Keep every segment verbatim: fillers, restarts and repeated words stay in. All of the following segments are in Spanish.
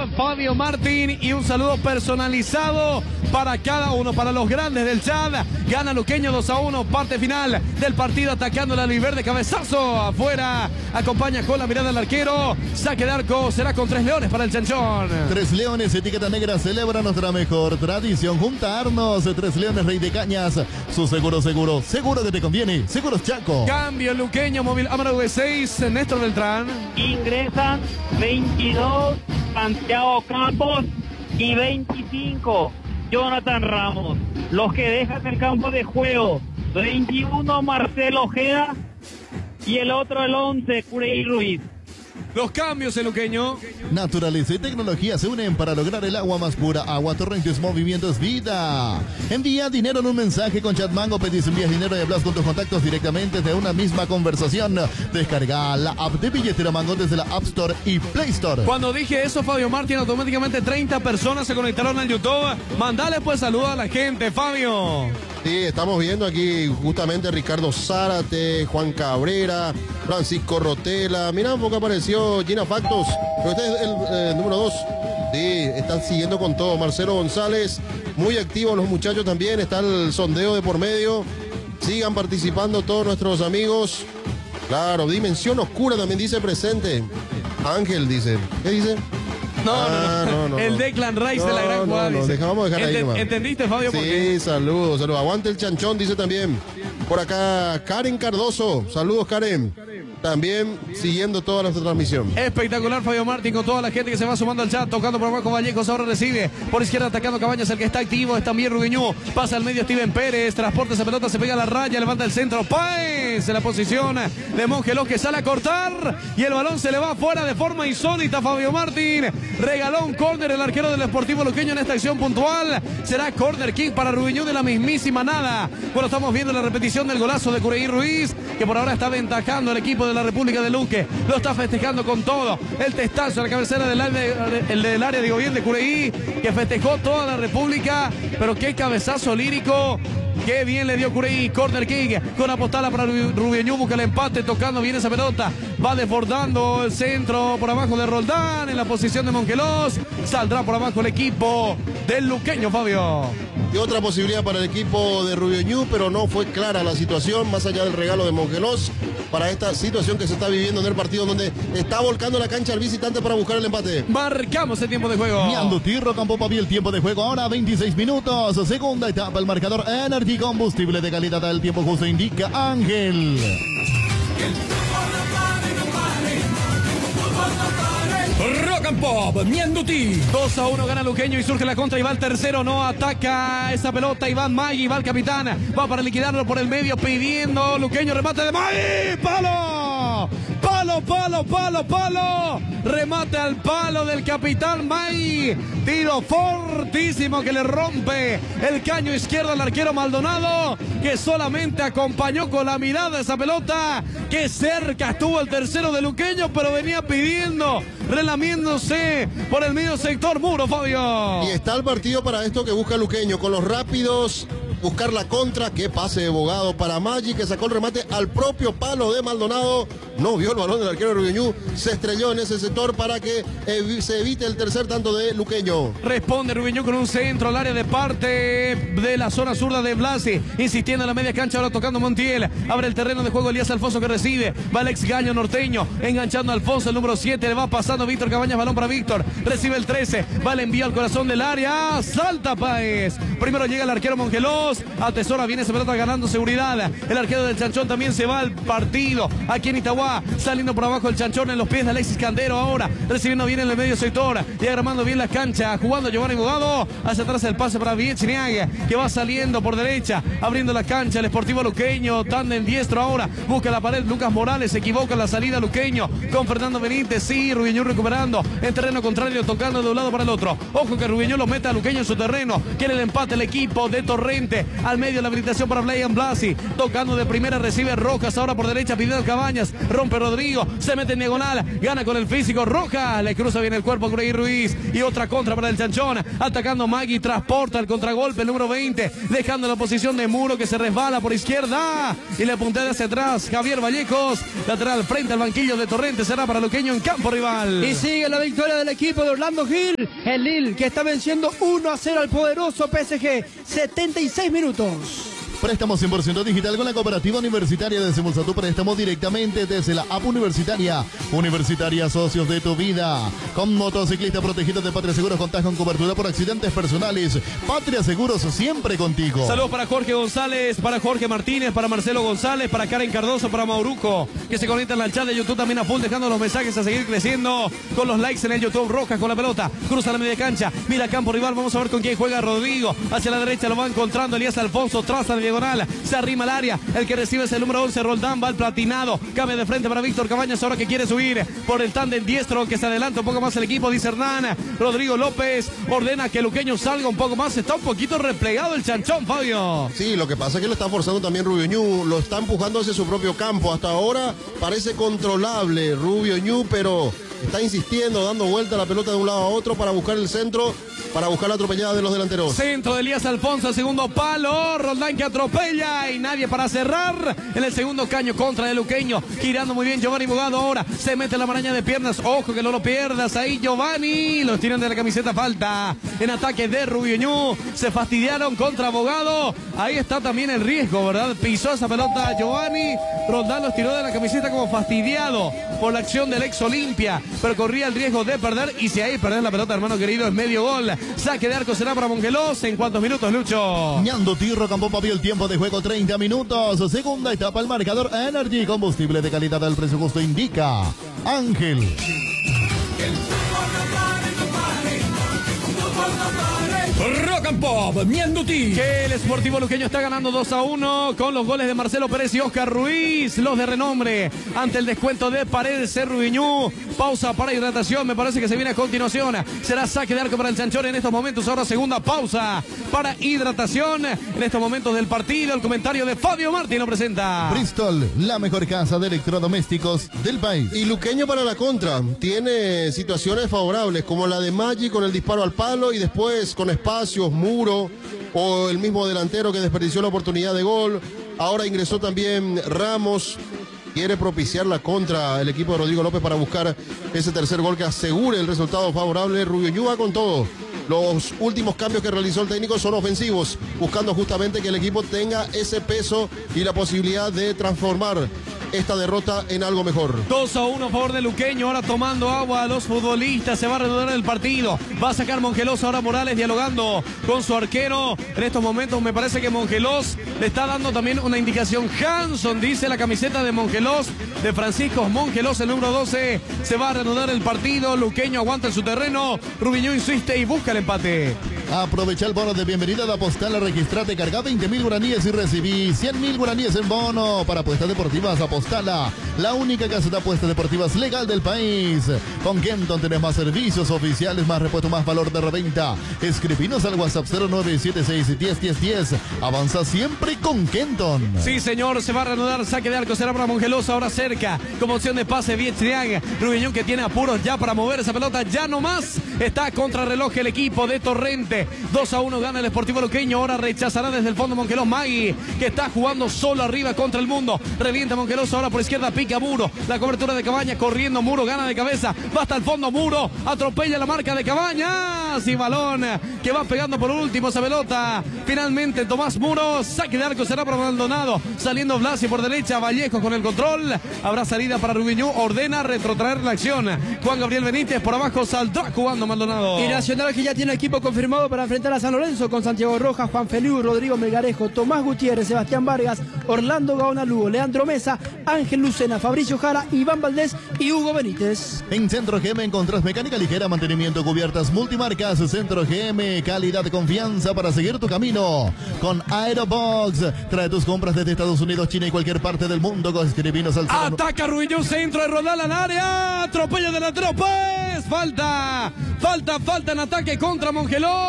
a Fabio Martín y un saludo personalizado para cada uno, para los grandes del chat. Gana Luqueño dos a uno, parte final del partido atacando la Albiverde, cabezazo afuera, acompaña con la mirada del arquero, saque de arco, será con tres leones para el Chanchón. Tres Leones, etiqueta negra, celebra nuestra mejor tradición, juntarnos. Tres Leones, Rey de Cañas, su seguro, seguro, seguro que te conviene, Seguros Chaco. Cambio Luqueño, móvil Amaro V seis, Néstor Beltrán. Ingresan veintidós Santiago Campos y veinticinco Jonathan Ramos. Los que dejan el campo de juego, veintiuno Marcelo Ojeda y el otro el once Curey Ruiz. Los cambios en Luqueño. Naturaleza y tecnología se unen para lograr el agua más pura. Agua Torrentes, movimiento es vida. Envía dinero en un mensaje con Chatmango. Pedís, envías dinero y hablas con tus contactos directamente de una misma conversación. Descarga la app de Billetera Mango desde la App Store y Play Store. Cuando dije eso, Fabio Martín, automáticamente treinta personas se conectaron al YouTube. Mandale pues saludos a la gente, Fabio. Sí, estamos viendo aquí justamente Ricardo Zárate, Juan Cabrera, Francisco Rotela. Mirá un poco apareció Gina Factos, pero este es el eh, número dos. Sí, están siguiendo con todo. Marcelo González, muy activos los muchachos también. Está el sondeo de por medio. Sigan participando todos nuestros amigos. Claro, Dimensión Oscura también dice presente. Ángel dice. ¿Qué dice? No, ah, no, no, no, El no. Declan Rice no, de la gran no, jugada. No, no, deja, vamos a dejar ahí nomás. ¿Entendiste, Fabio? Sí, ¿Por qué? saludos, saludos. Aguante el chanchón, dice también. Por acá, Karen Cardoso. Saludos, Karen. También siguiendo toda nuestra transmisión. Espectacular, Fabio Martín, con toda la gente que se va sumando al chat, tocando por abajo Vallejos, ahora recibe por izquierda atacando Cabañas, el que está activo es también Rubiñú, pasa al medio Steven Pérez, transporta esa pelota, se pega a la raya, levanta el centro, Páez en la posición de Mongelos que sale a cortar y el balón se le va afuera de forma insólita. Fabio Martín regaló un córner el arquero del Sportivo Luqueño en esta acción puntual, será córner kick para Rubiñú de la mismísima nada. Bueno, estamos viendo la repetición del golazo de Curey Ruiz, que por ahora está aventajando al equipo de la República de Luque, lo está festejando con todo, el testazo a la cabecera del área, el del área de gobierno de Cureí, que festejó toda la República, pero qué cabezazo lírico, qué bien le dio Cureí, corner kick, con apostala para Rubiñú, busca el empate, tocando bien esa pelota, va desbordando el centro por abajo de Roldán, en la posición de Mongelos, saldrá por abajo el equipo del luqueño, Fabio. Y otra posibilidad para el equipo de Rubiñú, pero no fue clara la situación, más allá del regalo de Mongelos, para esta situación que se está viviendo en el partido donde está volcando la cancha al visitante para buscar el empate. Marcamos el tiempo de juego. Miando Tirro, Campo Papi, el tiempo de juego ahora veintiséis minutos. Segunda etapa, el marcador Energy Combustible de calidad. El tiempo justo indica Ángel. Rock and Pop, Mianduti. dos a uno gana Luqueño y surge la contra y va el tercero, no ataca esa pelota Iván Magui, va el capitán, va para liquidarlo por el medio pidiendo Luqueño, remate de Magui, palo, palo, palo, palo, palo, remate al palo del capitán Magui, tiro fortísimo que le rompe el caño izquierdo al arquero Maldonado, que solamente acompañó con la mirada esa pelota, que cerca estuvo el tercero de Luqueño, pero venía pidiendo, relamiéndose por el medio sector muro, Fabio. Y está el partido para esto que busca Luqueño, con los rápidos, buscar la contra, que pase de Bogado para Maggi, que sacó el remate al propio palo de Maldonado, no vio el balón del arquero de Rubiñú, se estrelló en ese sector para que ev se evite el tercer tanto de Luqueño. Responde Rubiñú con un centro al área de parte de la zona zurda de Blasi, insistiendo en la media cancha, ahora tocando Montiel, abre el terreno de juego Elías Alfonso que recibe, va el ex Gallo norteño, enganchando a Alfonso, el número siete, le va pasando Víctor Cabañas, balón para Víctor, recibe el trece, va el envío al corazón del área, salta Páez, primero llega el arquero Mongelos, atesora bien esa pelota ganando seguridad, el arquero del Chanchón también se va al partido, aquí en Itagua, saliendo por abajo el Chanchón en los pies de Alexis Candero ahora, recibiendo bien en el medio sector, diagramando bien la cancha, jugando Giovanni Bogado, hacia atrás el pase para Viechiniaga, que va saliendo por derecha, abriendo la cancha, el Sportivo Luqueño, tándem diestro ahora, busca la pared, Lucas Morales, se equivoca en la salida Luqueño, con Fernando Benítez, sí, Rubiñú recuperando, en terreno contrario, tocando de un lado para el otro, ojo que Rubiñú lo mete a Luqueño en su terreno, quiere el empate el equipo de Torrente, veinte. Al medio la habilitación para Brian Blasi. Tocando de primera, recibe Rojas. Ahora por derecha, Fidel Cabañas. Rompe Rodrigo. Se mete en diagonal. Gana con el físico. Rojas. Le cruza bien el cuerpo a Grey Ruiz. Y otra contra para el Chanchón. Atacando Magui. Transporta el contragolpe. El número veinte. Dejando la posición de Muro que se resbala por izquierda. Y le puntea hacia atrás. Javier Vallejos. Lateral frente al banquillo de Torrente. Será para Luqueño en campo rival. Y sigue la victoria del equipo de Orlando Gil. El Lille que está venciendo uno a cero al poderoso P S G. setenta y seis minutos. Préstamo cien por ciento digital con la Cooperativa Universitaria. Desembolsa tu préstamo directamente desde la app universitaria. Universitaria, socios de tu vida. Con motociclista protegido de Patria Seguros, contás con cobertura por accidentes personales. Patria Seguros, siempre contigo. Saludos para Jorge González, para Jorge Martínez, para Marcelo González, para Karen Cardoso, para Mauruco, que se conectan al chat de YouTube también a full, dejando los mensajes a seguir creciendo con los likes en el YouTube. Rojas con la pelota, cruza la media cancha, mira campo rival, vamos a ver con quién juega Rodrigo. Hacia la derecha lo va encontrando Elías Alfonso, traza de diagonal, se arrima al área, el que recibe es el número once, Roldán, va al platinado, cambia de frente para Víctor Cabañas, ahora que quiere subir por el tándem diestro, que se adelanta un poco más el equipo, dice Hernán. Rodrigo López ordena que Luqueño salga un poco más, está un poquito replegado el Chanchón, Fabio. Sí, lo que pasa es que lo está forzando también Rubio Ñu, lo está empujando hacia su propio campo, hasta ahora parece controlable Rubio Ñu, pero está insistiendo, dando vuelta la pelota de un lado a otro para buscar el centro, para buscar la atropellada de los delanteros. Centro de Elías Alfonso, segundo palo, Roldán que atropella y nadie para cerrar en el segundo caño contra el Luqueño, girando muy bien Giovanni Bogado, ahora se mete la maraña de piernas, ojo que no lo pierdas ahí Giovanni, los tiran de la camiseta, falta en ataque de Rubio Ñu, se fastidiaron contra Bogado, ahí está también el riesgo, ¿verdad? Pisó esa pelota Giovanni, Roldán los tiró de la camiseta como fastidiado por la acción del ex Olimpia, pero corría el riesgo de perder, y si ahí perdés la pelota, hermano querido, es medio gol. Saque de arco será para Mongelos. ¿En cuántos minutos, Lucho? Ñando Tirro, Campo Papi, el tiempo de juego treinta minutos. Segunda etapa, el marcador Energy, combustible de calidad al precio justo, indica Ángel. Rock and Pop, Ñanduti. Que el Sportivo Luqueño está ganando dos a uno con los goles de Marcelo Pérez y Oscar Ruiz, los de renombre, ante el descuento de Paredes, Cerrubiñú. Pausa para hidratación, me parece que se viene a continuación. Será saque de arco para el Chanchón en estos momentos. Ahora segunda pausa para hidratación en estos momentos del partido. El comentario de Fabio Martín lo presenta. Bristol, la mejor casa de electrodomésticos del país. Y Luqueño para la contra, tiene situaciones favorables como la de Maggi con el disparo al palo y después con espacios, Muro o el mismo delantero que desperdició la oportunidad de gol. Ahora ingresó también Ramos. Quiere propiciar la contra el equipo de Rodrigo López para buscar ese tercer gol que asegure el resultado favorable. Rubio Ñu va con todo. Los últimos cambios que realizó el técnico son ofensivos, buscando justamente que el equipo tenga ese peso y la posibilidad de transformar esta derrota en algo mejor. dos a uno a favor de Luqueño, ahora tomando agua a los futbolistas, se va a reanudar el partido, va a sacar Mongelos, ahora Morales dialogando con su arquero, en estos momentos me parece que Mongelos le está dando también una indicación, Hanson dice la camiseta de Mongelos, de Francisco Mongelos, el número doce, se va a reanudar el partido, Luqueño aguanta en su terreno, Rubiñó insiste y busca el empate. Aprovecha el bono de bienvenida de Apostala, registrate, carga veinte mil guaraníes y recibí cien mil guaraníes en bono para apuestas deportivas. Apostala, la única casa de apuestas deportivas legal del país. Con Kenton tenés más servicios oficiales, más repuesto, más valor de reventa. Escribinos al WhatsApp cero nueve siete seis, diez, diez, diez. Avanza siempre con Kenton. Sí, señor, se va a reanudar, saque de arco será para Mongelos, ahora cerca, como opción de pase, Vietrián, Rubiñón que tiene apuros ya para mover esa pelota, ya no más, está contra reloj el equipo de Torrente. dos a uno gana el Sportivo Luqueño, ahora rechazará desde el fondo Mongelos, Magui, que está jugando solo arriba contra el mundo, revienta Mongelos, ahora por izquierda pica Muro, la cobertura de Cabañas, corriendo Muro, gana de cabeza, va hasta el fondo Muro, atropella la marca de Cabañas, y balón que va pegando por último esa pelota, finalmente Tomás Muro, saque de arco será para Maldonado, saliendo Blasi por derecha, Vallejo con el control, habrá salida para Rubiñú, ordena retrotraer la acción, Juan Gabriel Benítez por abajo saldrá jugando Maldonado. Y Nacional que ya tiene equipo confirmado para enfrentar a San Lorenzo con Santiago Rojas, Juan Feliu, Rodrigo Melgarejo, Tomás Gutiérrez, Sebastián Vargas, Orlando Gaona Lugo, Leandro Mesa, Ángel Lucena, Fabricio Jara, Iván Valdés y Hugo Benítez. En Centro G M encontrás mecánica ligera, mantenimiento, cubiertas multimarcas. Centro G M, calidad, confianza para seguir tu camino. Con Aerobox, trae tus compras desde Estados Unidos, China y cualquier parte del mundo. Escribinos al cero... Ataca Rubiñón, centro de Rodal al área, atropella delantero, pues falta, falta, falta en ataque contra Mongelos.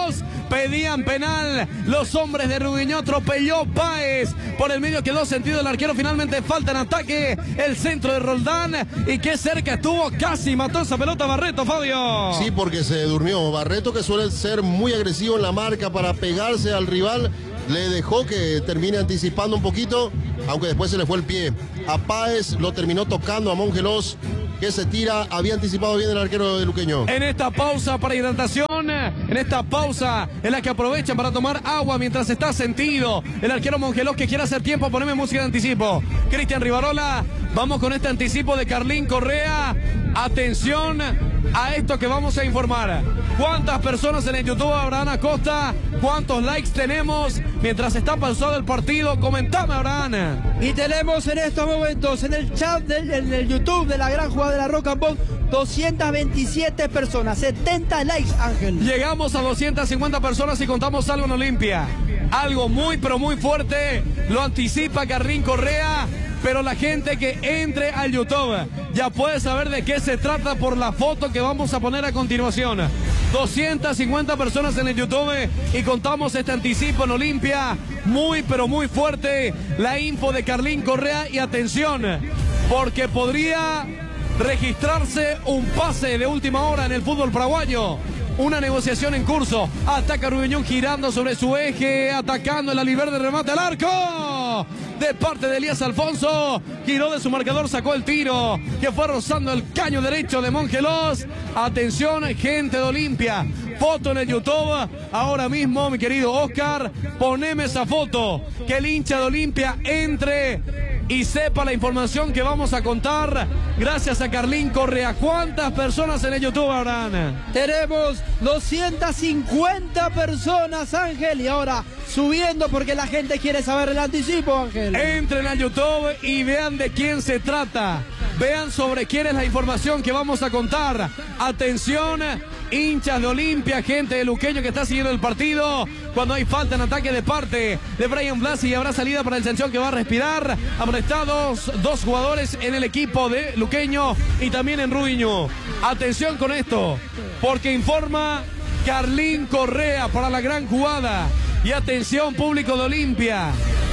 Pedían penal. Los hombres de Rubiñó, atropelló Páez. Por el medio quedó sentido el arquero. Finalmente falta en ataque. El centro de Roldán. Y qué cerca estuvo. Casi mató esa pelota Barreto, Fabio. Sí, porque se durmió. Barreto, que suele ser muy agresivo en la marca para pegarse al rival, le dejó que termine anticipando un poquito, aunque después se le fue el pie. A Páez lo terminó tocando a Mongelos, que se tira. Había anticipado bien el arquero de Luqueño. En esta pausa para hidratación, en esta pausa en la que aprovechan para tomar agua mientras está sentido el arquero Mongelos, que quiere hacer tiempo. Poneme música de anticipo. Cristian Rivarola, vamos con este anticipo de Carlín Correa. Atención a esto que vamos a informar. ¿Cuántas personas en el YouTube, Abraham Acosta? ¿Cuántos likes tenemos mientras está pausado el partido? Comentame, Abraham. Y tenemos en estos momentos en el chat del, del, del YouTube de la gran jugada de la Rock and Pop doscientas veintisiete personas, setenta likes, Ángel. Llegamos a doscientas cincuenta personas y contamos algo en Olimpia. Algo muy pero muy fuerte. Lo anticipa Carlín Correa. Pero la gente que entre al YouTube ya puede saber de qué se trata por la foto que vamos a poner a continuación. doscientas cincuenta personas en el YouTube y contamos este anticipo en Olimpia. Muy pero muy fuerte la info de Carlín Correa. Y atención, porque podría registrarse un pase de última hora en el fútbol paraguayo. Una negociación en curso. Ataca Rubiñón girando sobre su eje, atacando en la libre de remate al arco. De parte de Elías Alfonso. Giró de su marcador, sacó el tiro, que fue rozando el caño derecho de Mongelos. Atención, gente de Olimpia. Foto en el YouTube. Ahora mismo, mi querido Oscar, poneme esa foto. Que el hincha de Olimpia entre y sepa la información que vamos a contar gracias a Carlín Correa. ¿Cuántas personas en el YouTube, Abraham? Tenemos doscientas cincuenta personas, Ángel, y ahora subiendo porque la gente quiere saber el anticipo, Ángel. Entren al YouTube y vean de quién se trata. Vean sobre quién es la información que vamos a contar. Atención, hinchas de Olimpia, gente de Luqueño que está siguiendo el partido. Cuando hay falta en ataque de parte de Brian Blasi, y habrá salida para el Sanción, que va a respirar. Amonestados dos jugadores en el equipo de Luqueño y también en Rubiño. Atención con esto, porque informa Carlín Correa para la gran jugada. Y atención, público de Olimpia.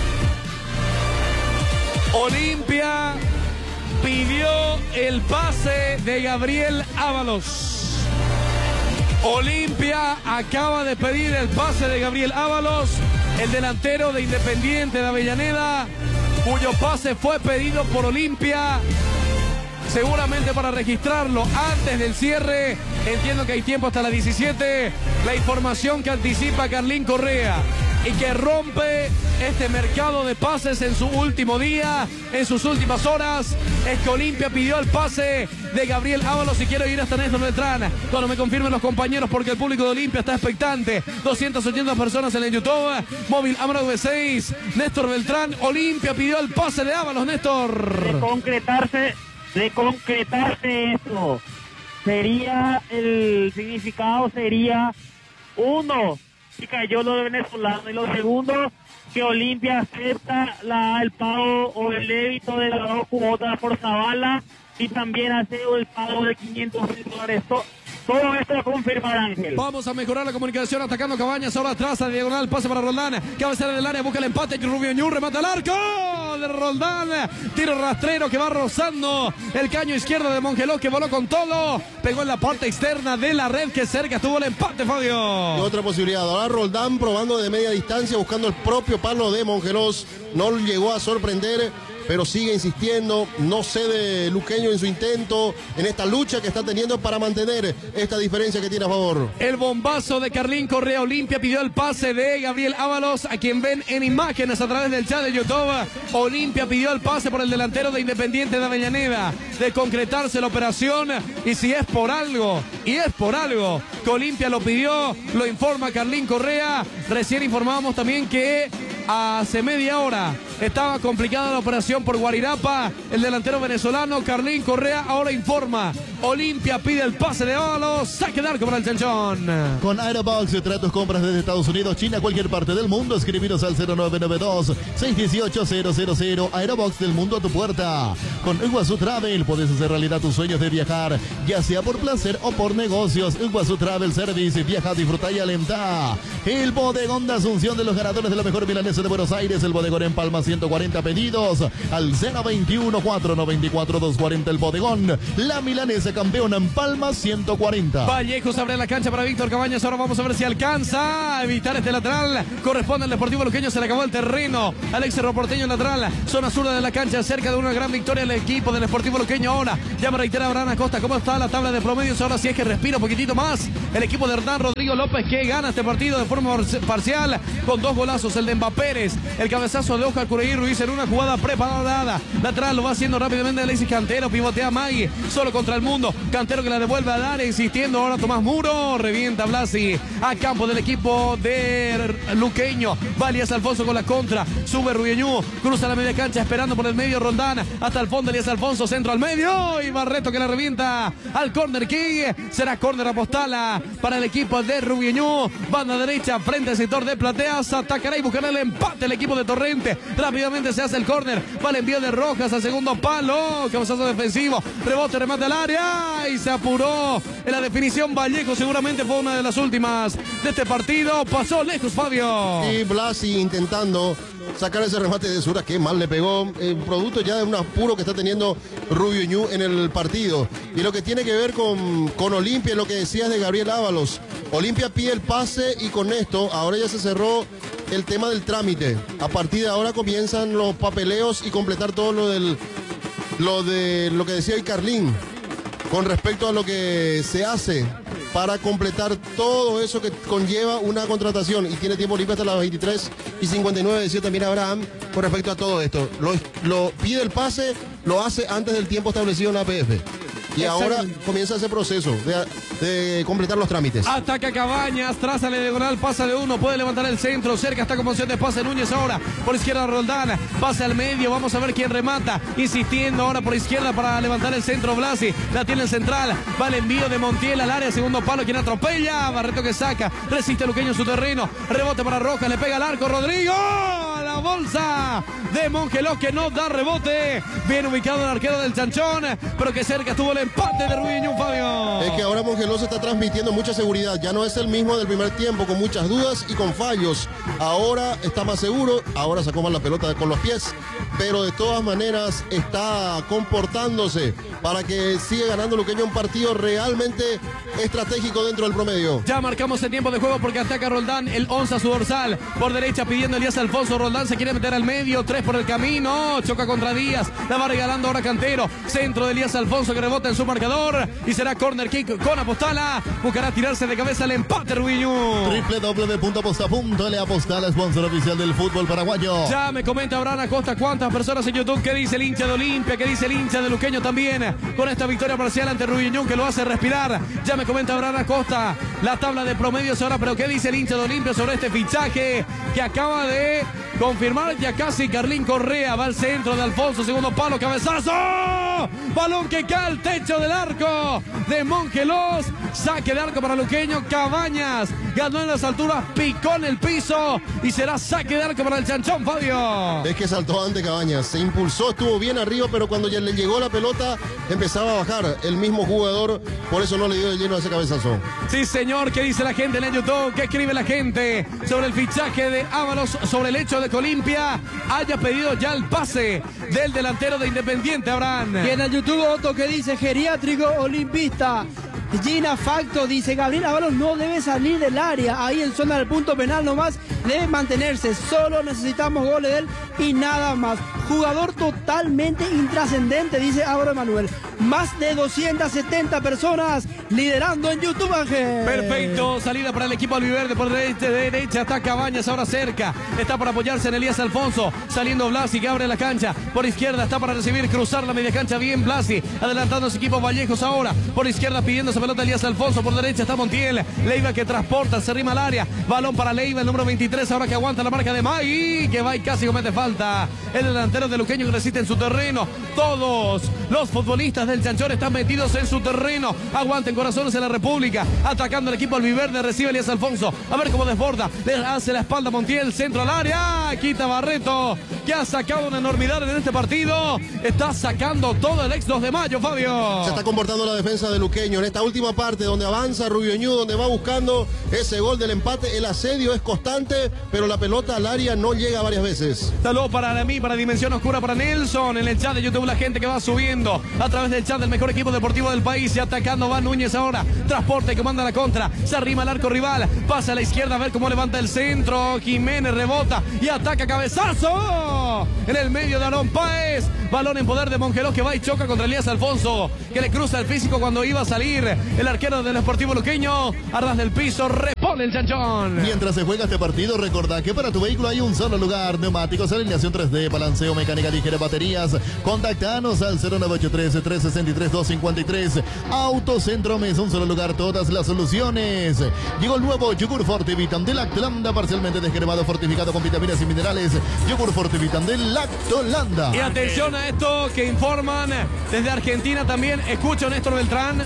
Olimpia pidió el pase de Gabriel Ábalos. Olimpia acaba de pedir el pase de Gabriel Ábalos, el delantero de Independiente de Avellaneda, cuyo pase fue pedido por Olimpia, seguramente para registrarlo antes del cierre. Entiendo que hay tiempo hasta las diecisiete. La información que anticipa Carlín Correa y que rompe este mercado de pases en su último día, en sus últimas horas, es que Olimpia pidió el pase de Gabriel Ábalos. Y quiero ir hasta Néstor Beltrán cuando me confirmen los compañeros, porque el público de Olimpia está expectante. doscientas ochenta personas en el YouTube. Móvil Amaro V seis. Néstor Beltrán, Olimpia pidió el pase de Ábalos, Néstor. De concretarse, de concretarse esto, sería, el significado sería, uno, que cayó lo de venezolano, y lo segundo, que Olimpia acepta la, el pago o el débito de las dos cuotas por Zavala, y también hace el pago de quinientos mil dólares. Todo esto a confirmar, Ángel. Vamos a mejorar la comunicación atacando Cabañas. Ahora atrás a diagonal, pase para Roldán. Cabecera del área, busca el empate. Rubio Ñu remata al arco de Roldán. Tiro rastrero que va rozando el caño izquierdo de Mongelos, que voló con todo. Pegó en la parte externa de la red, que cerca estuvo el empate, Fabio. Y otra posibilidad. Ahora Roldán probando de media distancia, buscando el propio palo de Mongelos. No llegó a sorprender, pero sigue insistiendo, no cede Luqueño en su intento, en esta lucha que está teniendo para mantener esta diferencia que tiene a favor. El bombazo de Carlín Correa. Olimpia pidió el pase de Gabriel Ábalos, a quien ven en imágenes a través del chat de YouTube. Olimpia pidió el pase por el delantero de Independiente de Avellaneda, de concretarse la operación. Y si es por algo, y es por algo que Olimpia lo pidió, lo informa Carlín Correa. Recién informábamos también que hace media hora Estaba complicada la operación por Guarirapa. El delantero venezolano Carlín Correa ahora informa. Olimpia pide el pase de Ábalos. Saque de arco para el Chanchón. Con Aerobox, trae tus compras desde Estados Unidos, China, cualquier parte del mundo. Escribiros al cero nueve nueve dos, seis uno ocho, cero cero cero. Aerobox del mundo a tu puerta. Con Iguazú Travel puedes hacer realidad tus sueños de viajar, ya sea por placer o por negocios. Iguazú Travel Service. Viaja, disfruta y alentá. El bodegón de Asunción de los ganadores de la mejor milanesa de Buenos Aires. El bodegón en Palma, ciento cuarenta pedidos al cero veintiuno, cuatrocientos noventa y cuatro, doscientos cuarenta. El bodegón. La milanesa campeona en Palma, ciento cuarenta. Vallejos abre la cancha para Víctor Cabañas. Ahora vamos a ver si alcanza a evitar este lateral. Corresponde al Deportivo Luqueño. Se le acabó el terreno al ex Cerro Porteño en lateral. Zona sur de la cancha, cerca de una gran victoria del equipo del Deportivo Luqueño. Ahora ya me reitera Abraham Acosta. ¿Cómo está la tabla de promedios? Ahora sí es que respira un poquitito más el equipo de Hernán Rodrigo López, que gana este partido de forma parcial con dos golazos. El de Mbappé Pérez, el cabezazo de Oscar Cureí Ruiz en una jugada preparada. Lateral lo va haciendo rápidamente Alexis Cantero. Pivotea Magui solo contra el mundo. Cantero que la devuelve al área, insistiendo ahora Tomás Muro. Revienta Blasi a campo del equipo de Luqueño. Va Elías Alfonso con la contra. Sube Rubiñú, cruza la media cancha esperando por el medio Roldán. Hasta el fondo Elías Alfonso, centro al medio. Y Barreto que la revienta al corner kick. Será corner apostala para el equipo de Rubiñú. Banda derecha frente al sector de Plateas. Atacará y buscará el empate el equipo de Torrente. Rápidamente se hace el córner. Va el envío de Rojas al segundo palo. Cabezazo defensivo. Rebote, remate al área. Y se apuró en la definición Vallejo. Seguramente fue una de las últimas de este partido. Pasó lejos Fabio. Y Blasi intentando sacar ese remate de Sura que mal le pegó, eh, producto ya de un apuro que está teniendo Rubio Ñu en el partido. Y lo que tiene que ver con, con Olimpia, lo que decías de Gabriel Ábalos. Olimpia pide el pase y con esto ahora ya se cerró el tema del trámite. A partir de ahora comienzan los papeleos y completar todo lo del lo de lo que decía hoy Carlín con respecto a lo que se hace para completar todo eso que conlleva una contratación. Y tiene tiempo libre hasta las veintitrés y cincuenta y nueve, decía también Abraham, con respecto a todo esto. Lo, lo pide el pase, lo hace antes del tiempo establecido en la A P F. Y ahora comienza ese proceso de, de completar los trámites. Ataca Cabañas, traza la diagonal, pasa de uno, puede levantar el centro, cerca está con opción de pase Núñez ahora, por izquierda Roldán, pasa al medio, vamos a ver quién remata, insistiendo ahora por izquierda para levantar el centro Blasi, la tiene el central, va el envío de Montiel al área, segundo palo, quien atropella, Barreto que saca, resiste Luqueño en su terreno, rebote para Rojas, le pega al arco Rodrigo, la bolsa de Mongelós que no da rebote, bien ubicado el arquero del Chanchón, pero que cerca estuvo el empate de Rubiñón, Fabio. Es que ahora Mongelós está transmitiendo mucha seguridad, ya no es el mismo del primer tiempo, con muchas dudas y con fallos. Ahora está más seguro, ahora sacó más la pelota con los pies, pero de todas maneras está comportándose para que siga ganando Luqueño un partido realmente estratégico dentro del promedio. Ya marcamos el tiempo de juego porque ataca Roldán, el once a su dorsal, por derecha pidiendo Elías Alfonso, Roldán se quiere meter al medio, tres por el camino, choca contra Díaz, la va regalando ahora Cantero, centro de Elías Alfonso que rebota en su marcador y será corner kick con Apostala, buscará tirarse de cabeza el empate Rubiñú. doble u doble u doble u punto aposta punto ele Apostala, sponsor oficial del fútbol paraguayo. Ya me comenta Abraham Acosta cuántas personas en YouTube, qué dice el hincha de Olimpia, qué dice el hincha de Luqueño también, con esta victoria parcial ante Rubiñón que lo hace respirar. Ya me comenta Abraham Acosta la tabla de promedios ahora, pero qué dice el hincha de Olimpia sobre este fichaje que acaba de confirmar ya casi Carlín Correa, va al centro de Alfonso, segundo palo, cabezazo, balón que cae al techo del arco de Mongelós, saque de arco para Luqueño, Cabañas ganó en las alturas, picó en el piso y será saque de arco para el Chanchón, Fabio. Es que saltó ante Cabañas, se impulsó, estuvo bien arriba, pero cuando ya le llegó la pelota empezaba a bajar el mismo jugador, por eso no le dio de lleno a ese cabezazo. Sí señor, ¿qué dice la gente en el YouTube? ¿Qué escribe la gente sobre el fichaje de Ábalos, sobre el hecho de que Olimpia haya pedido ya el pase del delantero de Independiente, Abraham? Y en el YouTube otro que dice geriátrico olimpista. Gina Facto dice Gabriel Ábalos no debe salir del área, ahí en zona del punto penal nomás debe mantenerse, solo necesitamos goles de él y nada más. Jugador totalmente intrascendente, dice Álvaro Emanuel. más de doscientas setenta personas liderando en YouTube, Ángel. Perfecto, salida para el equipo albiverde por derecha, de derecha está Cabañas ahora cerca, está para apoyarse en Elías Alfonso, saliendo Blasi que abre la cancha, por izquierda está para recibir, cruzar la media cancha, bien Blasi, adelantando su equipo Vallejos ahora, por izquierda pidiendo esa pelota Elías Alfonso, por derecha está Montiel, Leiva que transporta, se rima al área, balón para Leiva, el número veintitrés ahora que aguanta la marca de May, que va y casi comete falta, el delantero de Luqueño que resiste en su terreno, todos los futbolistas del Chanchón están metidos en su terreno, aguanten corazones en la República, atacando el equipo albiverde, recibe Elías Alfonso, a ver cómo desborda, le hace la espalda a Montiel, centro al área, quita Barreto, que ha sacado una enormidad en este partido, está sacando todo el ex dos de mayo, Fabio. Se está comportando la defensa de Luqueño en esta última parte donde avanza Rubio Ñu, donde va buscando ese gol del empate, el asedio es constante, pero la pelota al área no llega varias veces. Saludos para mí, para Dimensión Oscura, para Nelson, en el chat de YouTube la gente que va subiendo a través del chat del mejor equipo deportivo del país, y atacando va Núñez ahora, transporte que manda la contra, se arrima al arco rival, pasa a la izquierda a ver cómo levanta el centro, Jiménez rebota y ataca, cabezazo en el medio de Aarón Páez, balón en poder de Mongeló que va y choca contra Elías Alfonso, que le cruza el físico cuando iba a salir el arquero del Sportivo Luqueño, a ras del piso, repone el Chanchón. Mientras se juega este partido, recordá que para tu vehículo hay un solo lugar: neumáticos, alineación tres D, balanceo, mecánica ligera, baterías. Contactanos al cero nueve ocho tres, tres seis tres, dos cinco tres. Autocentro Mesa, un solo lugar, todas las soluciones. Llegó el nuevo yogur Fortivitam de Lactolanda, parcialmente descremado, fortificado con vitaminas y minerales. Yogur Fortivitam de Lactolanda. Y atención a esto que informan desde Argentina también. Escucha, Néstor Beltrán.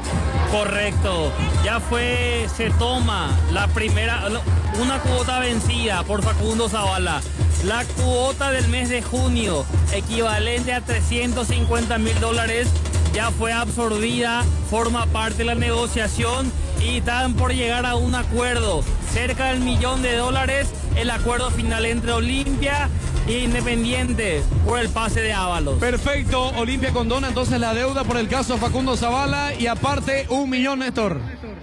Correcto, ya fue, se toma la primera, una cuota vencida por Facundo Zavala. La cuota del mes de junio, equivalente a trescientos cincuenta mil dólares, ya fue absorbida, forma parte de la negociación y están por llegar a un acuerdo. Cerca del millón de dólares, el acuerdo final entre Olimpia e Independiente por el pase de Ábalos. Perfecto, Olimpia condona entonces la deuda por el caso Facundo Zavala y aparte un millón, Néstor.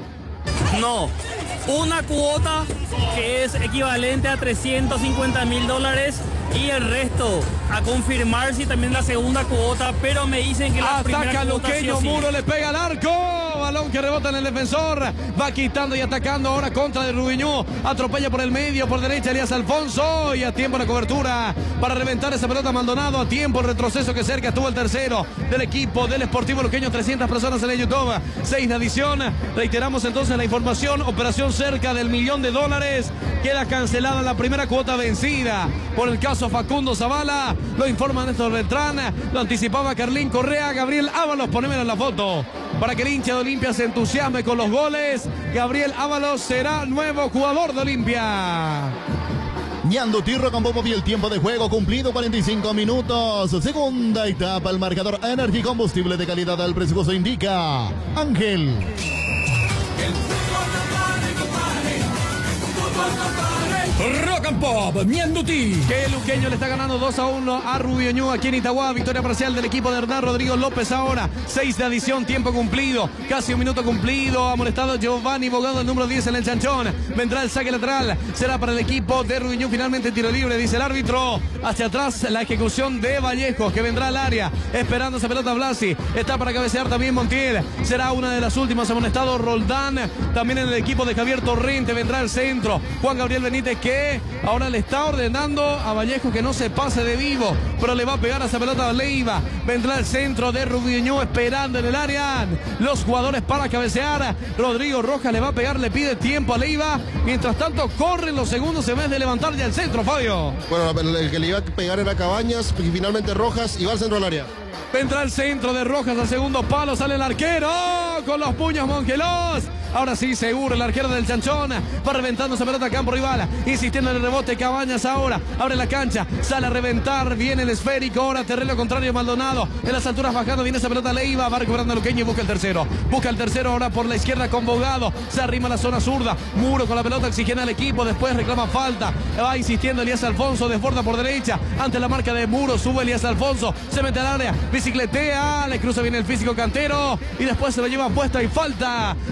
No, una cuota que es equivalente a trescientos cincuenta mil dólares y el resto a confirmar si también la segunda cuota, pero me dicen que la primera ataca cuota Luqueño, sí o sí. Muro le pega al arco, balón que rebota en el defensor, va quitando y atacando ahora contra de Rubiñú, atropella por el medio, por derecha Elías Alfonso y a tiempo la cobertura para reventar esa pelota Maldonado, a tiempo el retroceso que cerca estuvo el tercero del equipo del Sportivo Luqueño, trescientas personas en el YouTube, seis de adición, reiteramos entonces la información, operación cerca del millón de dólares, queda cancelada la primera cuota vencida por el caso Facundo Zavala, lo informa Néstor Beltrán, lo anticipaba Carlín Correa, Gabriel Ábalos, ponémelo en la foto, para que el hincha de Olimpia se entusiasme con los goles, Gabriel Ábalos será nuevo jugador de Olimpia. Ñando Tirro con Bobo y el tiempo de juego cumplido, cuarenta y cinco minutos. Segunda etapa, el marcador Energy, combustible de calidad al presupuesto indica Ángel. Rock and Pop, Ñandutí. Que el Luqueño le está ganando dos a uno a Rubio Ñu aquí en Itagua. Victoria parcial del equipo de Hernán Rodrigo López ahora. seis de adición, tiempo cumplido. Casi un minuto cumplido. Ha molestado Giovanni Bogado, el número diez en el Chanchón. Vendrá el saque lateral. Será para el equipo de Rubio Ñu. Finalmente tiro libre, dice el árbitro. Hacia atrás la ejecución de Vallejos, que vendrá al área. Esperando esa pelota Blasi. Está para cabecear también Montiel. Será una de las últimas. Ha molestado Roldán. También en el equipo de Javier Torrente. Vendrá el centro. Juan Gabriel Benítez, que ahora le está ordenando a Vallejo que no se pase de vivo, pero le va a pegar a esa pelota a Leiva. Vendrá el centro de Rubiñú esperando en el área los jugadores para cabecear. Rodrigo Rojas le va a pegar, le pide tiempo a Leiva. Mientras tanto corren los segundos en vez de levantar ya el centro, Fabio. Bueno, el que le iba a pegar era Cabañas, y finalmente Rojas, y va al centro del área. Vendrá el centro de Rojas al segundo palo, sale el arquero con los puños Mongelos. Ahora sí, seguro el arquero del Chanchón va reventando esa pelota a campo rival, insistiendo en el rebote. Cabañas ahora abre la cancha, sale a reventar, viene el esférico, ahora terreno contrario Maldonado, en las alturas bajando, viene esa pelota Leiva, va recuperando a Luqueño y busca el tercero, busca el tercero ahora por la izquierda con Bogado, se arrima a la zona zurda, Muro con la pelota exigiendo al equipo, después reclama falta, va insistiendo Elías Alfonso, desborda por derecha, ante la marca de Muro, sube Elías Alfonso, se mete al área, bicicletea, le cruza bien el físico Cantero y después se lo lleva puesta y falta de parte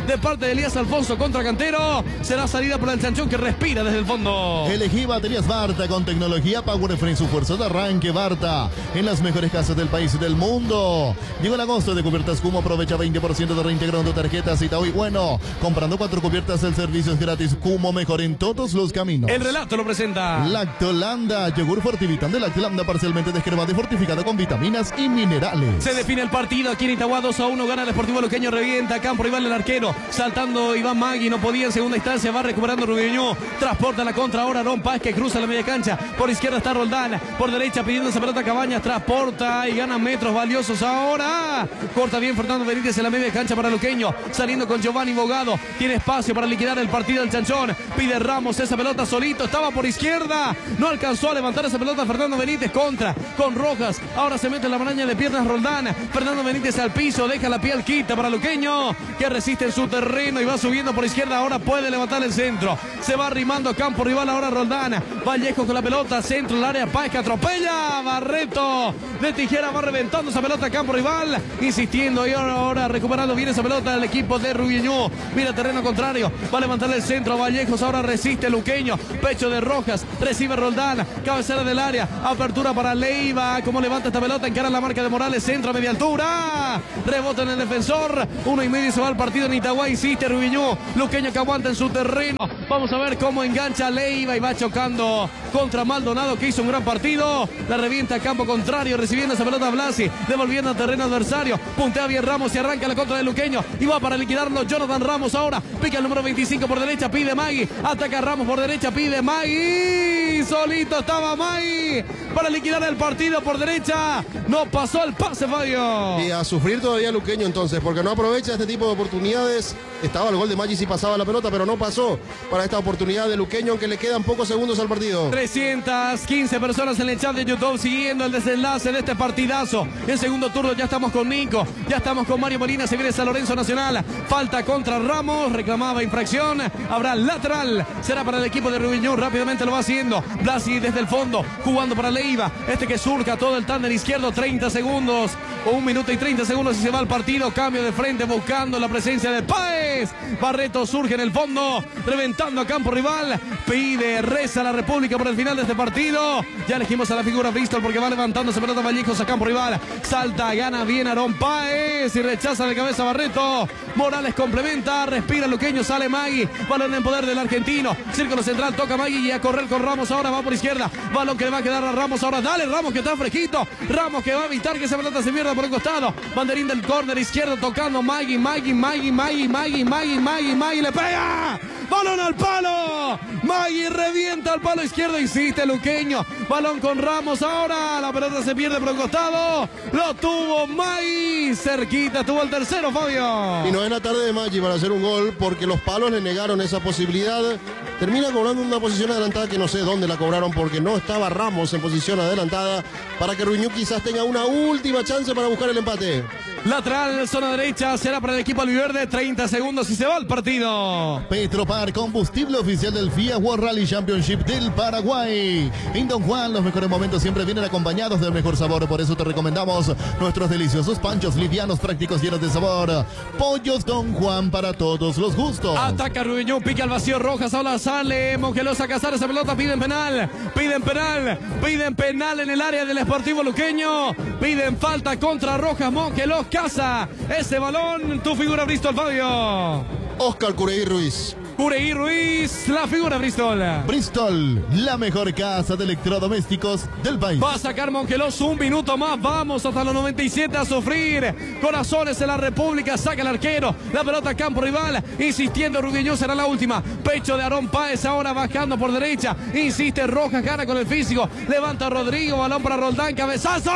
de Elías Alfonso contra Cantero. Será salida por el Chanchón que respira desde el fondo. Elegí baterías Barta con tecnología Powerframe, su fuerza de arranque. Barta en las mejores casas del país y del mundo. Llegó el agosto de cubiertas Cumo. Aprovecha veinte por ciento de reintegro en tu tarjeta Cita Hoy. Bueno, comprando cuatro cubiertas el servicio es gratis. Cumo, mejor en todos los caminos. El relato lo presenta Lactolanda, yogur Fortivitan de Lactolanda, parcialmente descremado y fortificado con vitaminas y minerales. Se define el partido aquí en Itagua. Dos a uno gana el Deportivo Luqueño. Revienta campo rival el arquero. Saltando Iván Magui. No podía en segunda instancia. Va recuperando Rubiño. Transporta la contra ahora Aarón Paz, que cruza la media cancha. Por izquierda está Roldán. Por derecha pidiendo esa pelota Cabañas. Transporta y gana metros valiosos ahora. Corta bien Fernando Benítez en la media cancha para Luqueño. Saliendo con Giovanni Bogado. Tiene espacio para liquidar el partido del Chanchón. Pide Ramos esa pelota solito. Estaba por izquierda. No alcanzó a levantar esa pelota Fernando Benítez. Contra con Rojas. Ahora se mete en la maraña de piernas Roldán. Fernando Benítez al piso. Deja la piel quita para Luqueño, que resiste en su terreno y va subiendo por izquierda. Ahora puede levantar el centro. Se va arrimando a campo rival ahora Roldán. Vallejo con la pelota. Centro del área. Páez que atropella. Barreto de tijera va reventando esa pelota a campo rival. Insistiendo y ahora, ahora recuperando bien esa pelota el equipo de Rubiño. Mira terreno contrario. Va a levantar el centro a Vallejos. Ahora resiste Luqueño. Pecho de Rojas. Recibe Roldán. Cabecera del área. Apertura para Leiva. Como levanta esta pelota. Encara la marca de Morales. Centro a media altura. Rebota en el defensor. Uno y medio se va al partido en Itagua. Insiste Rubiño. Luqueño que aguanta en su terreno. Vamos a ver cómo engancha Leiva y va chocando contra Maldonado, que hizo un gran partido. La revienta a campo contrario. Recibiendo esa pelota Blasi. Devolviendo a terreno adversario. Puntea bien Ramos y arranca la contra de Luqueño. Y va para liquidarlo Jonathan Ramos ahora. Pica el número veinticinco por derecha. Pide Magui. Ataca Ramos por derecha. Pide Magui. Solito estaba Magui para liquidar el partido por derecha. No pasó el pase, Fabio. Y a sufrir todavía Luqueño entonces, porque no aprovecha este tipo de oportunidades. Estaba el gol de Maggi si pasaba la pelota, pero no pasó para esta oportunidad de Luqueño, aunque le quedan pocos segundos al partido. trescientas quince personas en el chat de YouTube siguiendo el desenlace de este partidazo. En segundo turno ya estamos con Nico, ya estamos con Mario Molina, se viene San Lorenzo Nacional. Falta contra Ramos, reclamaba infracción. Habrá lateral, será para el equipo de Rubiño, rápidamente lo va haciendo. Blasi desde el fondo, jugando para Leiva. Este que surca todo el tándem izquierdo, treinta segundos, o un minuto y treinta segundos y se va al partido. Cambio de frente buscando la presencia de Páez. Barreto surge en el fondo, reventando a campo rival. Pide, reza la República por el final de este partido. Ya elegimos a la figura Bristol porque va levantando esa pelota Vallejos a campo rival. Salta, gana bien Aarón Páez y rechaza de cabeza Barreto. Morales complementa, respira Luqueño, sale Magui. Balón en poder del argentino. Círculo central, toca Magui y a correr con Ramos. Ahora va por izquierda. Balón que le va a quedar a Ramos. Ahora dale Ramos que está fresquito. Ramos que va a evitar que esa pelota se pierda por un costado. Banderín del córner izquierdo tocando Magui, Magui, Magui, Magui, Magui, Magui, Magui, Magui le pega. Balón al palo. Magui revienta al palo izquierdo. Insiste Luqueño. Balón con Ramos. Ahora la pelota se pierde por un costado. Lo tuvo Magui. Cerquita tuvo el tercero, Fabio. Y no es la tarde de Maggi para hacer un gol porque los palos le negaron esa posibilidad. Termina cobrando una posición adelantada que no sé dónde la cobraron porque no estaba Ramos en posición adelantada para que Rubiño quizás tenga una última chance para buscar el empate. Lateral, zona derecha, será para el equipo albiverde. treinta segundos y se va el partido. Petropar, combustible oficial del F I A World Rally Championship del Paraguay. En Don Juan, los mejores momentos siempre vienen acompañados del mejor sabor. Por eso te recomendamos nuestros deliciosos panchos livianos, prácticos, llenos de sabor. Pollos Don Juan para todos los gustos. Ataca Rubiño, pica al vacío Rojas. Ahora sale Mongelos a cazar esa pelota. Piden penal, piden penal, piden penal en el área del Sportivo Luqueño. Piden falta contra Rojas. Mongelos caza ese balón. Tu figura Bristol, Fabio. Oscar Cureí Ruiz. Cureí Ruiz, la figura Bristol. Bristol, la mejor casa de electrodomésticos del país. Va a sacar Mongelos un minuto más. Vamos hasta los noventa y siete a sufrir. Corazones en la República. Saca el arquero. La pelota a campo rival. Insistiendo Rubiño, será la última. Pecho de Aarón Páez ahora bajando por derecha. Insiste Rojas, gana con el físico. Levanta Rodrigo. Balón para Roldán. Cabezazo.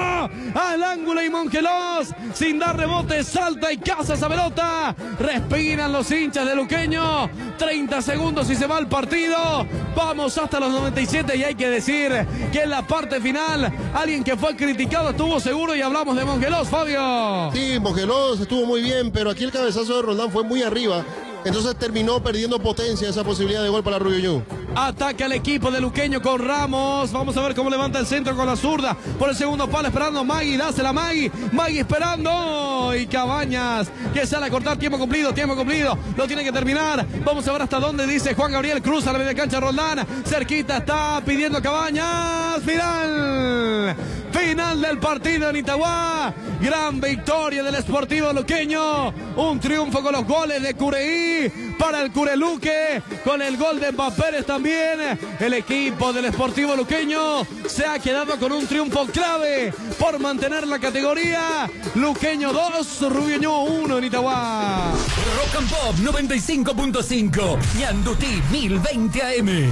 Al ángulo y Mongelos, sin dar rebote, salta y caza esa pelota. Respiran los hinchas de Luqueño. treinta segundos y se va el partido. Vamos hasta los noventa y siete y hay que decir que en la parte final alguien que fue criticado estuvo seguro y hablamos de Mongelos, Fabio. Sí, Mongelos estuvo muy bien, pero aquí el cabezazo de Roldán fue muy arriba. Entonces terminó perdiendo potencia esa posibilidad de gol para Rubiño. Ataca el equipo de Luqueño con Ramos. Vamos a ver cómo levanta el centro con la zurda. Por el segundo palo esperando Magui. Dásela Magui. Magui esperando. Y Cabañas que sale a cortar. Tiempo cumplido, tiempo cumplido. Lo tiene que terminar. Vamos a ver hasta dónde dice Juan Gabriel. Cruza la media cancha Roldán. Cerquita está pidiendo Cabañas. Final. Final del partido en Itagua. Gran victoria del Sportivo Luqueño. Un triunfo con los goles de Cureí para el Cureluque. Con el gol de Mbappé también. El equipo del Sportivo Luqueño se ha quedado con un triunfo clave por mantener la categoría. Luqueño dos, Rubio uno en Itagua. Rock and Pop noventa y cinco punto cinco. Ñandutí mil veinte A M.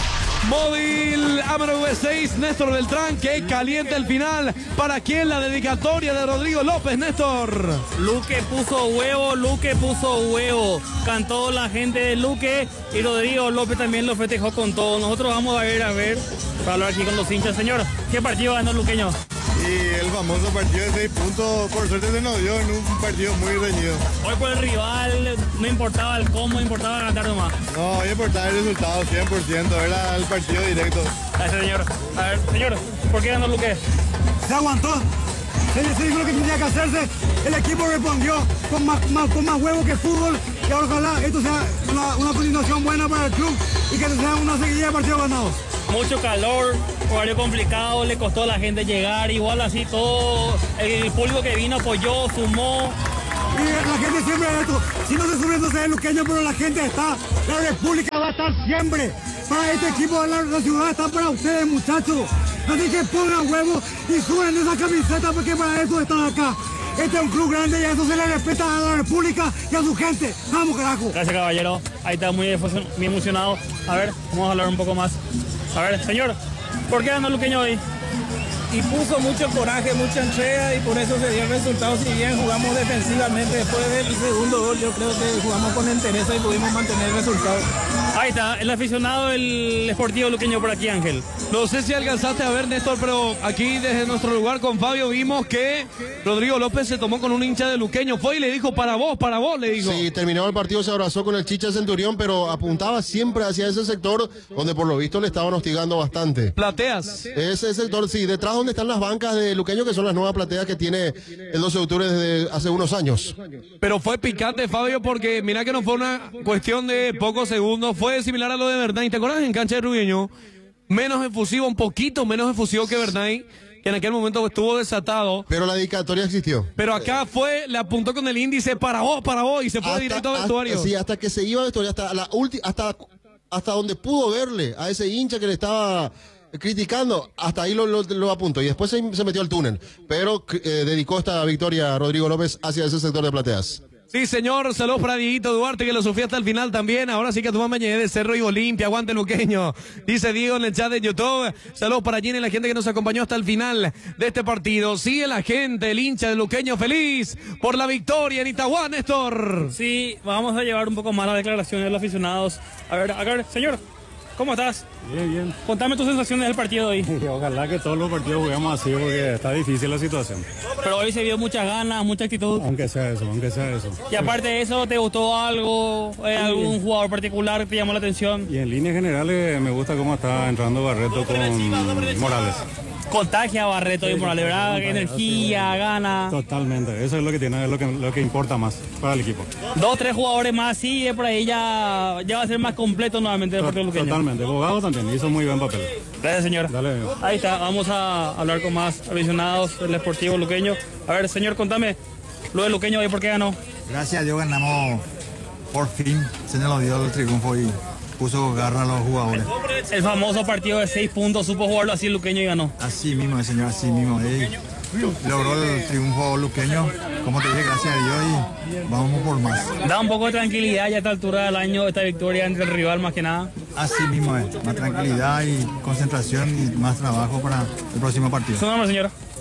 Móvil Amaro V seis, Néstor Beltrán, que calienta el final. ¿Para quién la dedicatoria de Rodrigo López, Néstor? Luque puso huevo, Luque puso huevo. Cantó la gente de Luque y Rodrigo López también lo festejó con todo. Nosotros vamos a ver, a ver, para hablar aquí con los hinchas. Señor, ¿qué partido ganó el Luqueño? Y el famoso partido de seis puntos, por suerte se nos dio en un partido muy reñido. Hoy por el rival, no importaba el cómo, importaba ganar nomás. No, hoy importaba el resultado cien por ciento, era el partido directo. Gracias, señor. A ver, señor, ¿por qué ganó Luque? Se aguantó, se, se hizo lo que tenía que hacerse, el equipo respondió con más, más, con más huevo que fútbol y ahora ojalá esto sea una, una continuación buena para el club y que sea una seguidilla de partidos ganados. Mucho calor, horario complicado, le costó a la gente llegar, igual así todo, el público que vino apoyó, sumó. Y la gente siempre esto, si no se sube no se ve Luqueño, pero la gente está, la República va a estar siempre, para este equipo, la, la ciudad está para ustedes muchachos, así que pongan huevos y suben esa camiseta porque para eso están acá. Este es un club grande y a eso se le respeta a la República y a su gente. ¡Vamos, carajo! Gracias, caballero. Ahí está muy, muy emocionado. A ver, vamos a hablar un poco más. A ver, señor, ¿por qué ganó Luqueño hoy? Y puso mucho coraje, mucha entrega y por eso se dio el resultado. Si bien jugamos defensivamente después del segundo gol, yo creo que jugamos con entereza y pudimos mantener el resultado. Ahí está, el aficionado del Sportivo Luqueño por aquí, Ángel. No sé si alcanzaste a ver, Néstor, pero aquí desde nuestro lugar con Fabio vimos que Rodrigo López se tomó con un hincha de Luqueño. Fue y le dijo, para vos, para vos, le dijo. Sí, terminó el partido, se abrazó con el Chicha Centurión, pero apuntaba siempre hacia ese sector donde por lo visto le estaban hostigando bastante. Plateas. Ese sector, sí, detrás donde están las bancas de Luqueño, que son las nuevas plateas que tiene el doce de octubre desde hace unos años. Pero fue picante, Fabio, porque mira que no fue una cuestión de pocos segundos, fue similar a lo de Bernay. ¿Te acuerdas en cancha de Rubieño? Menos efusivo, un poquito menos efusivo que Bernay, que en aquel momento estuvo desatado. Pero la dedicatoria existió. Pero acá fue, le apuntó con el índice para vos, para vos, y se fue hasta, directo al vestuario. Hasta, sí, hasta que se iba al vestuario, hasta la última, hasta, hasta donde pudo verle a ese hincha que le estaba criticando, hasta ahí lo, lo, lo apuntó y después se, se metió al túnel, pero eh, dedicó esta victoria a Rodrigo López hacia ese sector de plateas. Sí, señor, saludos para Dieguito Duarte, que lo sufrió hasta el final también. Ahora sí que tu mamá de Cerro y Olimpia, aguante Luqueño, dice Diego en el chat de YouTube. Saludos para Gina y la gente que nos acompañó hasta el final de este partido. Sigue la gente, el hincha de Luqueño feliz por la victoria en Itagua, Néstor. Sí, vamos a llevar un poco más las declaraciones de los aficionados. A ver, a ver, señor, ¿cómo estás? Bien, bien. Contame tus sensaciones del partido de hoy. Ojalá que todos los partidos juguemos así porque está difícil la situación. Pero hoy se vio muchas ganas, mucha actitud. Aunque sea eso, aunque sea eso. Y aparte de eso, ¿te gustó algo? Eh, ¿Algún jugador particular que te llamó la atención? Y en líneas generales me gusta cómo está entrando Barreto con Morales. Contagia a Barreto y Morales, ¿verdad? Energía, gana. Totalmente, eso es lo que tiene, es lo que, lo que importa más para el equipo. Dos, tres jugadores más, sí, por ahí ya, ya va a ser más completo nuevamente el partido luqueño. Totalmente, Bogado también hizo muy buen papel. Gracias, señor. Dale. Ahí está, vamos a hablar con más aficionados del Sportivo Luqueño. A ver, señor, contame, lo del Luqueño hoy, ¿por qué ganó? Gracias a Dios ganamos, por fin se nos lo dio el triunfo y puso garra a los jugadores. El famoso partido de seis puntos, supo jugarlo así el Luqueño y ganó. Así mismo, señor, así mismo. Ey, logró el triunfo luqueño, como te dije, gracias a Dios y vamos por más. Da un poco de tranquilidad ya a esta altura del año, esta victoria entre el rival más que nada. Así mismo es, más tranquilidad y concentración y más trabajo para el próximo partido. ¿Su nombre, señor?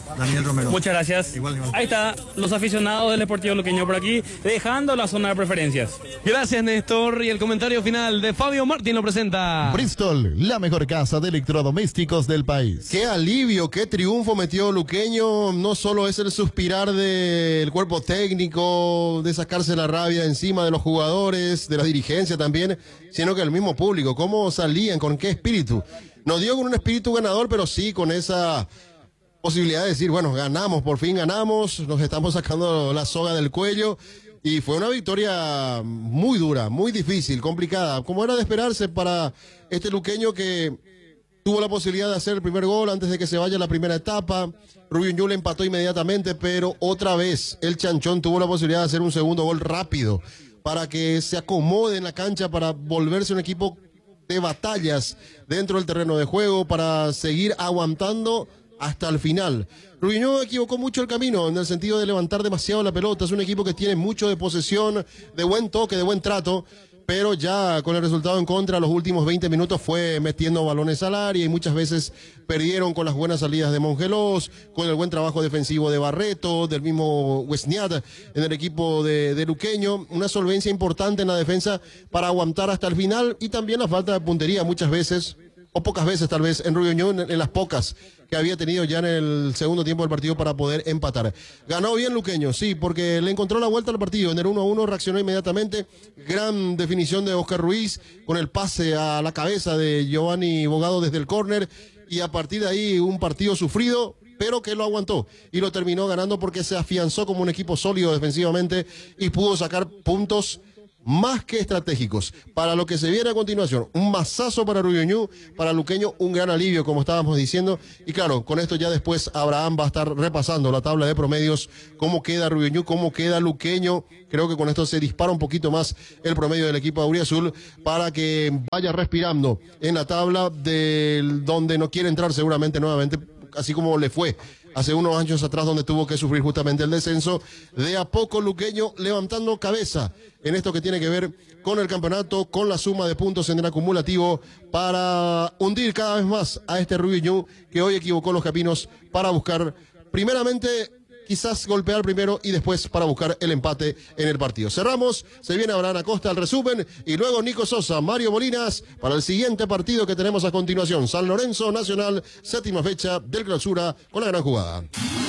Daniel Romero. Muchas gracias. Igual, igual. Ahí está, los aficionados del Deportivo Luqueño por aquí, dejando la zona de preferencias. Gracias, Néstor. Y el comentario final de Fabio Martín lo presenta. Bristol, la mejor casa de electrodomésticos del país. Qué alivio, qué triunfo metió Luqueño. No solo es el suspirar del cuerpo técnico, de sacarse la rabia encima de los jugadores, de la dirigencia también, sino que el mismo público. Cómo salían, con qué espíritu. Nos dio con un espíritu ganador, pero sí con esa posibilidad de decir, bueno, ganamos, por fin ganamos, nos estamos sacando la soga del cuello. Y fue una victoria muy dura, muy difícil, complicada, como era de esperarse para este luqueño que tuvo la posibilidad de hacer el primer gol antes de que se vaya la primera etapa. Rubio Ñul empató inmediatamente, pero otra vez el Chanchón tuvo la posibilidad de hacer un segundo gol rápido para que se acomode en la cancha, para volverse un equipo de batallas dentro del terreno de juego, para seguir aguantando hasta el final. Rubio equivocó mucho el camino en el sentido de levantar demasiado la pelota. Es un equipo que tiene mucho de posesión, de buen toque, de buen trato, pero ya con el resultado en contra, los últimos veinte minutos fue metiendo balones al área y muchas veces perdieron con las buenas salidas de Mongelos, con el buen trabajo defensivo de Barreto, del mismo Wesniat en el equipo de, de Luqueño. Una solvencia importante en la defensa para aguantar hasta el final y también la falta de puntería muchas veces, o pocas veces tal vez, en Rubio Ñul, en, en las pocas que había tenido ya en el segundo tiempo del partido para poder empatar. Ganó bien Luqueño, sí, porque le encontró la vuelta al partido. En el uno a uno reaccionó inmediatamente. Gran definición de Oscar Ruiz con el pase a la cabeza de Giovanni Bogado desde el córner. Y a partir de ahí un partido sufrido, pero que lo aguantó y lo terminó ganando porque se afianzó como un equipo sólido defensivamente y pudo sacar puntos más que estratégicos para lo que se viene a continuación. Un mazazo para Rubio Ñul, para Luqueño un gran alivio, como estábamos diciendo. Y claro, con esto ya después Abraham va a estar repasando la tabla de promedios, cómo queda Rubio Ñul, cómo queda Luqueño. Creo que con esto se dispara un poquito más el promedio del equipo auriazul para que vaya respirando en la tabla del donde no quiere entrar seguramente nuevamente, así como le fue hace unos años atrás donde tuvo que sufrir justamente el descenso. De a poco Luqueño levantando cabeza en esto que tiene que ver con el campeonato, con la suma de puntos en el acumulativo para hundir cada vez más a este Rubio Ñul que hoy equivocó los caminos para buscar primeramente quizás golpear primero y después para buscar el empate en el partido. Cerramos, se viene Abraham Acosta al resumen y luego Nico Sosa, Mario Molinas para el siguiente partido que tenemos a continuación. San Lorenzo Nacional, séptima fecha del clausura con la gran jugada.